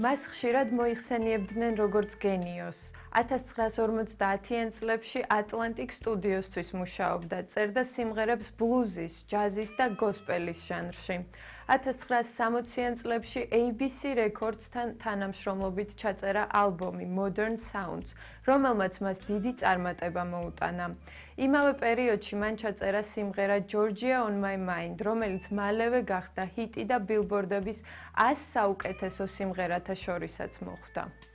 მას ხშირად მოიხსენიებდნენ როგორც გენიოსს. 1950-იან წლებში Atlantic Studios-თვის მუშაობდა, წერდა სიმღერებს ბლუზის, ჯაზის და გოსპელის ჟანრში. 1960-იან წლებში ABC Records-თან თანამშრომლობით ჩაწერა ალბომი Modern Sounds, რომელმაც მას დიდი წარმატება მოუტანა. იმავე პერიოდში მან ჩაწერა სიმღერა Georgia on My Mind, რომელიც მალევე გახდა ჰიტი და ბილბორდების 100 საუკეთესო სიმღერათა შორისაც მოხვდა.